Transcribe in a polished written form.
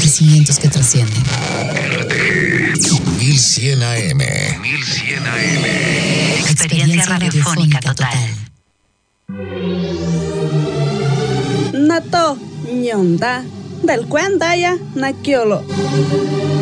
acontecimientos que trascienden. RTG 1100 AM. 1100 AM. Experiencia radiofónica total. Nato, ñonda, del cuenta ya, nakiolo.